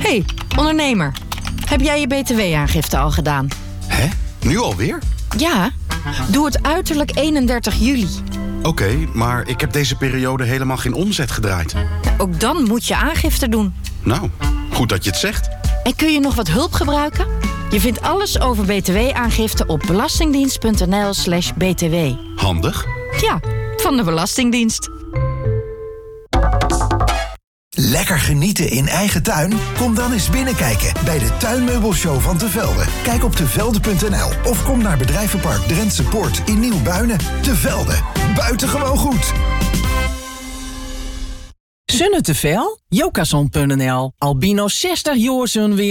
Hey, ondernemer. Heb jij je btw-aangifte al gedaan? Hè? Nu alweer? Ja, doe het uiterlijk 31 juli. Oké, maar ik heb deze periode helemaal geen omzet gedraaid. Ook dan moet je aangifte doen. Nou, goed dat je het zegt. En kun je nog wat hulp gebruiken? Je vindt alles over btw-aangifte op belastingdienst.nl/btw. Handig. Ja, van de Belastingdienst. Lekker genieten in eigen tuin? Kom dan eens binnenkijken bij de Tuinmeubelshow van Te Velde. Kijk op tevelde.nl of kom naar bedrijvenpark Drentse Poort in Nieuw-Buinen. Te Velde, buitengewoon goed. Zonne te veel? Jokason.nl. Albino 60 jaar weer.